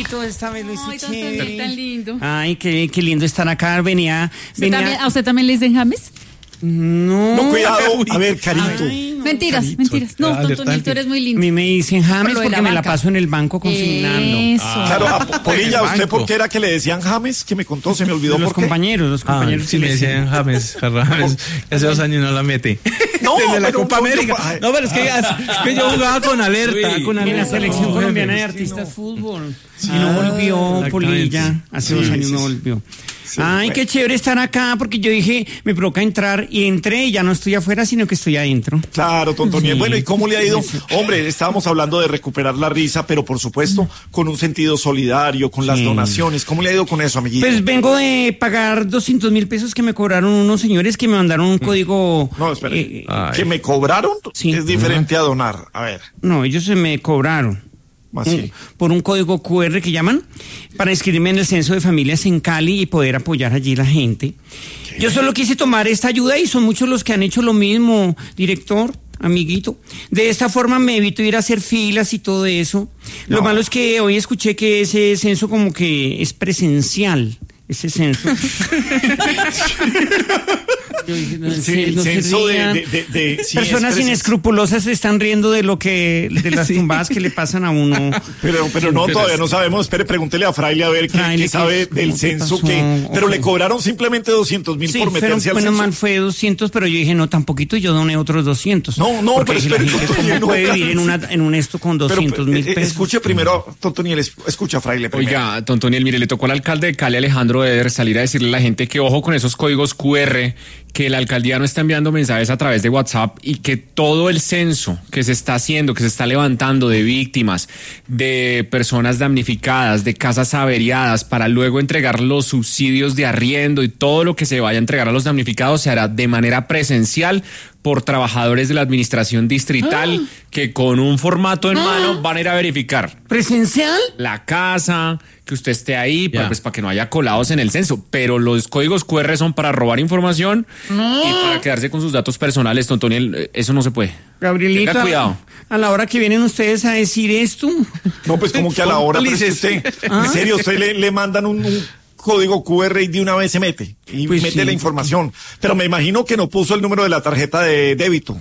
Carito, esta vez lo hizo chévere. Tan lindo. Ay, qué lindo estar acá. Venía. ¿A usted también le dicen James? No, cuidado. A ver, Carito. Ay, no, Mentiras. No, Tontoniel, tú eres muy a lindo. mí me dicen James Por lo de porque la me la banca. paso en el banco consignando. Eso. Claro, Polilla, ¿usted por qué era que le decían James? Que me contó, se me olvidó Los por qué. compañeros Sí, me decían James. Hace 2 años no la mete. No, Desde la pero Copa América. No, pero es que yo jugaba con alerta. En la selección colombiana de artistas fútbol. Y no volvió Polilla. Hace 2 años no volvió. Sí, Ay, bueno. qué chévere estar acá, porque yo dije, me provoca entrar y entré y ya no estoy afuera, sino que estoy adentro. Claro, Tontoniel. Sí. Bueno, ¿y cómo le ha ido? Hombre, estábamos hablando de recuperar la risa, pero por supuesto con un sentido solidario, con las donaciones. ¿Cómo le ha ido con eso, amiguito? Pues vengo de pagar 200,000 pesos que me cobraron unos señores que me mandaron un código. No, espera. ¿Que me cobraron? Sí. Es diferente a donar. A ver, No, ellos se me cobraron. así. Por un código QR que llaman para inscribirme en el censo de familias en Cali y poder apoyar allí la gente. Yo solo quise tomar esta ayuda y son muchos los que han hecho lo mismo, director, amiguito. De esta forma me evito ir a hacer filas y todo eso. Lo malo es que hoy escuché que ese censo como que es presencial. Ese censo. Yo dije, no, Sí, el no se censo rían. sí, Personas es inescrupulosas se están riendo de de las tumbadas que le pasan a uno. Pero no, todavía no sabemos. Espere, pregúntele a Fraile a ver Fraile, qué sabe ¿qué- del cómo te censo. pasó? Pero Ok. le cobraron simplemente 200,000 Sí, por meterse al bueno, censo. mal fue 200, pero yo dije, no, tan poquito, y yo doné otros 200. No, porque pero dije, la espere, gente, Tontoniel, ¿cómo no, puede vivir en un esto con Pero, 200,000 pesos? escuche primero, Tontoniel, escucha, Fraile. Primero. Oiga, Tontoniel, mire, le tocó al alcalde de Cali, Alejandro Eder, salir a decirle a la gente que ojo con esos códigos QR, que la alcaldía no está enviando mensajes a través de WhatsApp y que todo el censo que se está haciendo, que se está levantando de víctimas, de personas damnificadas, de casas averiadas, para luego entregar los subsidios de arriendo y todo lo que se vaya a entregar a los damnificados se hará de manera presencial por trabajadores de la administración distrital que con un formato en mano van a ir a verificar ¿Presencial? la casa, que usted esté ahí, para que no haya colados en el censo. Pero los códigos QR son para robar información y para quedarse con sus datos personales, Tontoniel. Eso no se puede. Gabrielita, Tenga cuidado. a la hora que vienen ustedes a decir esto, No, pues como que a la hora, pero es que usted, en serio, usted le mandan un código QR y de una vez se mete y Pues mete sí. la información. Pero me imagino que no puso el número de la tarjeta de débito.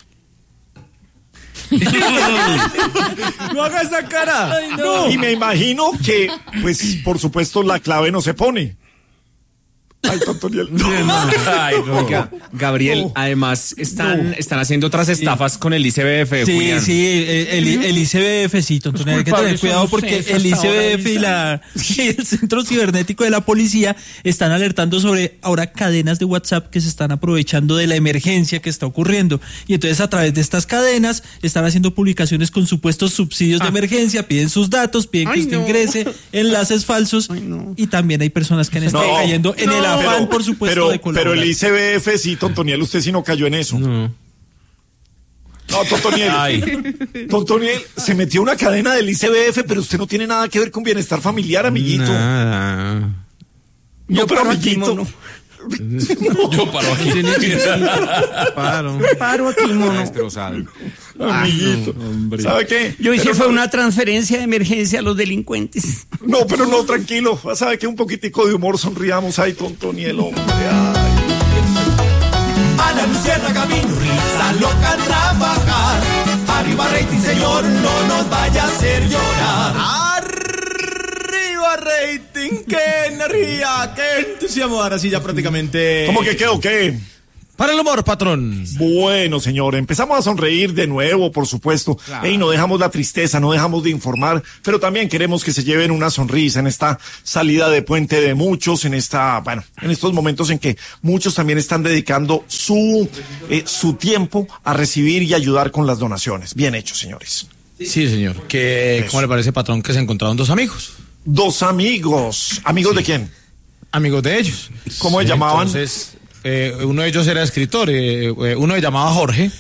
No haga esa cara. Y me imagino que, pues, por supuesto, la clave no se pone. Ay, Tontoniel. Ay, oiga, Gabriel, No. además están haciendo otras estafas con el ICBF, Sí, Julián. sí, el ICBF, sí, Tontoniel, hay que tener culpables cuidado son porque ustedes el hasta ahora, ICBF y el Centro Cibernético de la Policía están alertando sobre ahora cadenas de WhatsApp que se están aprovechando de la emergencia que está ocurriendo. Y entonces a través de estas cadenas están haciendo publicaciones con supuestos subsidios de emergencia, piden sus datos, piden que Ay, usted no. ingrese, enlaces falsos. Ay, no. Y también hay personas que han estado No, cayendo en el afán, por supuesto, de colaborar. pero el ICBF, sí, Tontoniel, usted sí no cayó en eso. No, Tontoniel. Tontoniel, se metió una cadena del ICBF, pero usted no tiene nada que ver con bienestar familiar, amiguito. Nada. No, Yo pero paro aquí, amiguito. mono. Yo paro aquí. Paro aquí, mono. Destrozado. Amiguito. ¿Sabe qué? Yo hice Pero fue no- una transferencia de emergencia a los delincuentes. No, pero no, tranquilo. ¿Sabe qué? Un poquitico de humor, sonriamos. Ay, Tontoniel, hombre. Ay. Ana Luciana Camino, risa loca trabajar. Arriba rating, señor, no nos vaya a hacer llorar. Arriba rating, qué energía, qué entusiasmo. Ahora sí ya prácticamente. ¿Cómo que qué o qué? Para el humor, patrón. Bueno, señor, empezamos a sonreír de nuevo, por supuesto. Y no dejamos la tristeza, no dejamos de informar, pero también queremos que se lleven una sonrisa en esta salida de puente de muchos, en estos momentos en que muchos también están dedicando su tiempo a recibir y ayudar con las donaciones. Bien hecho, señores. Sí, señor. ¿Cómo le parece, patrón, que se encontraron 2 amigos? 2 amigos. ¿Amigos de quién? Amigos de ellos. ¿Cómo se llamaban? Entonces, uno de ellos era escritor, uno se llamaba Jorge.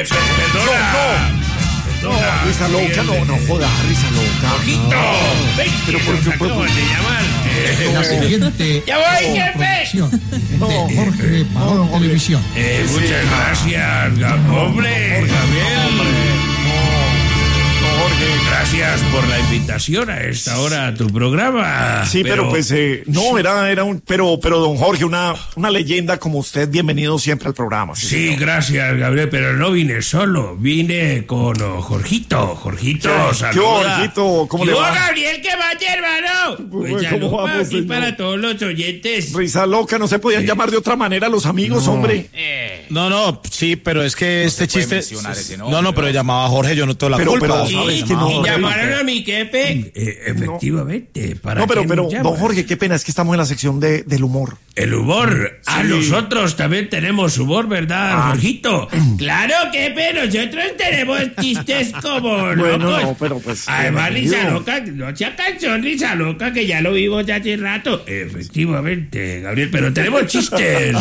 No, risa loca, no joda, risa loca. Pero por La siguiente producción No, de Jorge. Parón Televisión. Muchas gracias, hombre, Gabriel. No, Jorge, Gracias por la invitación a esta hora a tu programa. Sí, pero pues, no, era un, pero don Jorge, una leyenda como usted, bienvenido siempre al programa. Sí, gracias, Gabriel, pero no vine solo, vine con Jorgito. Jorgito, saluda. ¿Qué Jorgito? ¿Cómo le va? Gabriel, ¿qué va, hermano? Pues ¿Cómo vamos, y para todos los oyentes. Risa loca, no se podían llamar de otra manera los amigos, hombre. No, sí, pero es que este chiste... No, pero llamaba a Jorge, yo no tengo la culpa. Pero, ¿sabes que no, y llamaron a mi jefe. Efectivamente. ¿Para no, pero, don Jorge, qué pena, es que estamos en la sección del humor. ¿El humor? Sí. Nosotros también tenemos humor, ¿verdad, Jorgito? Claro, jefe, nosotros tenemos chistes como locos. No, pero pues... Además, Risa Loca, no sea canción Risa Loca, que ya lo vimos ya hace rato. Efectivamente, Gabriel, pero tenemos chistes.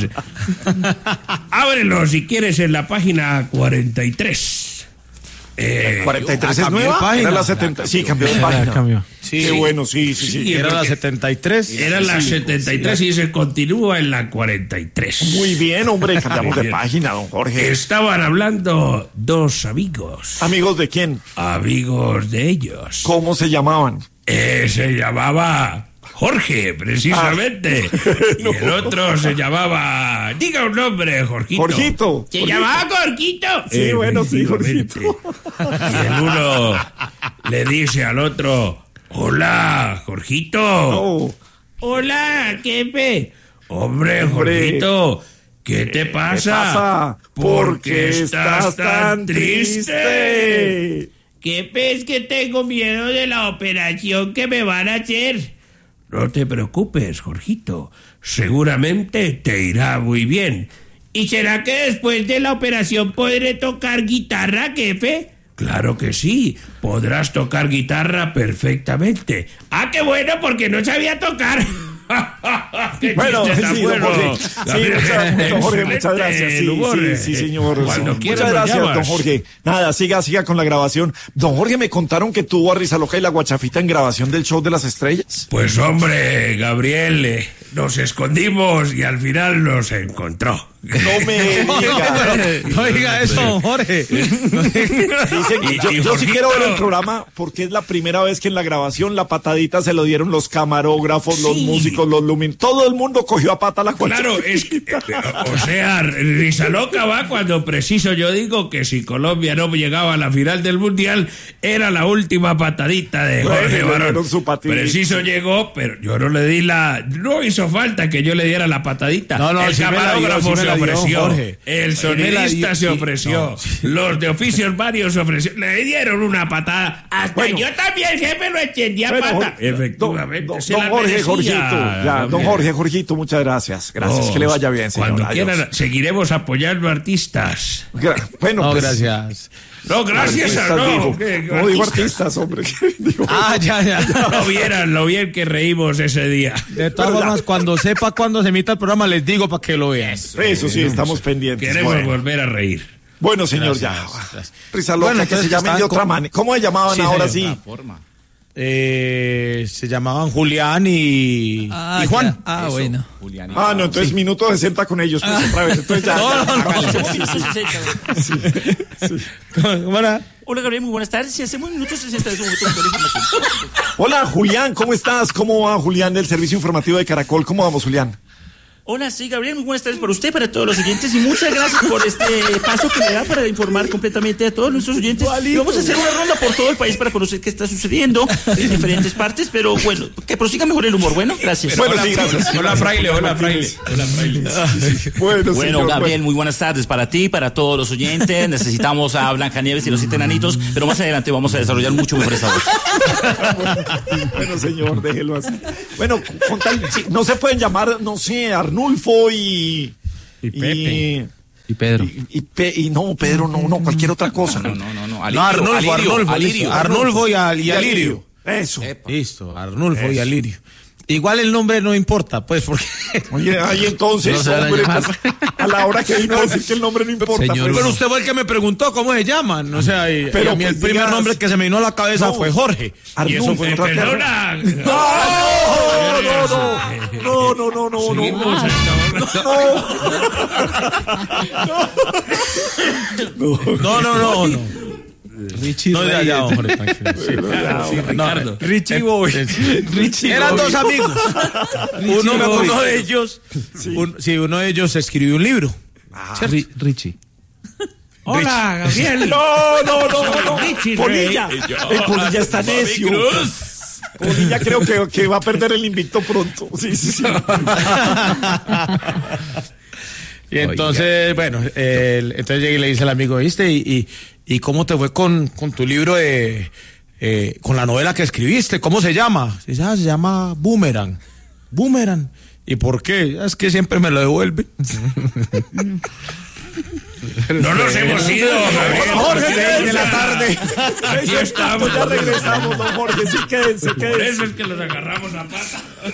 Ábrelo si quieres en la página 43. 43 es nueva, era la 70, sí, cambió de página. Cambió. Sí, qué bueno, sí. Era la 73. Era la 73 y se continúa en la 43. Muy bien, hombre, cambiamos de página, don Jorge. Estaban hablando dos amigos. ¿Amigos de quién? Amigos de ellos. ¿Cómo se llamaban? Se llamaba Jorge, precisamente. No. Y el otro se llamaba... Diga un nombre, Jorgito. Jorgito. Se llamaba Jorgito. Sí, bueno, sí, Jorgito. Y el uno le dice al otro... Hola, Jorgito. Oh. Hola, jefe. Hombre, Jorgito, ¿qué te pasa? ¿Por qué estás tan triste? Jefe, es que tengo miedo de la operación que me van a hacer. No te preocupes, Jorgito. Seguramente te irá muy bien. ¿Y será que después de la operación podré tocar guitarra, jefe? Claro que sí, podrás tocar guitarra perfectamente. ¡Ah, qué bueno, porque no sabía tocar! Bueno, sí, bueno. Don Jorge, muchas gracias. Sí, señor. Muchas gracias, don Jorge. Nada, siga con la grabación. Don Jorge, me contaron que tuvo a Risa Loca y la Guachafita en grabación del Show de las Estrellas. Pues hombre, Gabriel, nos escondimos y al final nos encontró. No me diga. No diga eso, don Jorge. Yo sí quiero ver el programa porque es la primera vez que en la grabación la patadita se lo dieron los camarógrafos, los músicos, los lumin. Todo el mundo cogió a pata la Guachafita. Claro, es que, o sea, Risa Loca va cuando preciso yo digo que si Colombia no llegaba a la final del Mundial, era la última patadita de Jorge Barón. Preciso llegó, pero yo no le di no hizo falta que yo le diera la patadita. No, el camarógrafo se ofreció, el sonidista se ofreció, los de oficios varios se ofrecieron, le dieron una patada, hasta yo también, jefe, lo extendí a pata. Efectivamente, don Jorge, Jorgito, don Jorge, Jorgito, muchas gracias, que le vaya bien, señor. Cuando quieran, seguiremos apoyando artistas. Bueno, pues, gracias. No, gracias a no digo artistas, hombre. Ya. Lo bien que reímos ese día. De todas formas, cuando se emita el programa, les digo para que lo vean. Eso sí, estamos pendientes. Queremos volver a reír. Bueno, señor, gracias. Risa Loca, que se llamen de otra manera. ¿Cómo se llamaban ahora sí? Se llamaban Julián y Juan. Bueno. Julián no, entonces minuto 60 con ellos, pues otra vez. Entonces ¿Cómo era? Hola, Gabriel, muy buenas tardes. Si hacemos minuto 60 de información. Hola, Julián, ¿cómo estás? ¿Cómo va, Julián, del Servicio Informativo de Caracol? ¿Cómo vamos, Julián? Hola, sí, Gabriel, muy buenas tardes para usted, para todos los oyentes y muchas gracias por este paso que me da para informar completamente a todos nuestros oyentes. Y vamos a hacer una ronda por todo el país para conocer qué está sucediendo en diferentes partes, pero bueno, que prosiga mejor el humor. Bueno, gracias. Bueno, sí, gracias. Hola, Fraile. Bueno, Gabriel, muy buenas tardes para ti, para todos los oyentes. Necesitamos a Blancanieves y los 7 enanitos, pero más adelante vamos a desarrollar mucho mejor esa voz. Bueno, señor, déjelo así. Bueno, no se pueden llamar, no sé, Arnulfo y Pepe. Y Pedro. Y no, Pedro, no, cualquier otra cosa. No. Arnulfo y Alirio. Eso. Listo, Arnulfo y Alirio. Igual el nombre no importa, pues, porque... Oye, ahí entonces, no hombre, pues, a la hora que vino a decir que el nombre no importa. Señor, pero usted fue el que me preguntó cómo se llaman, o sea, pero a mí el primer nombre que se me vino a la cabeza fue Jorge. Arnulfo, y eso fue otra persona. No. Richie No, Rey. ya, Jorge, tranquilo. Sí, Ricardo. Richie Boy. Eran dos amigos. Uno de ellos, uno de ellos escribió un libro. Richie. Hola, Gabriel. No. Richie Polilla. El Polilla está necio. Polilla creo que va a perder el invicto pronto. Sí. Y entonces, bueno, entonces llegué y le dice al amigo, ¿viste? ¿Y cómo te fue con tu libro con la novela que escribiste? ¿Cómo se llama? Dice, se llama Boomerang. Boomerang. ¿Y por qué? Es que siempre me lo devuelve. No nos hemos ido, Gabriel. Jorge, 6 de la tarde. Aquí estamos. Ya regresamos, don Jorge. Sí, quédense. Por eso es que los agarramos a pata.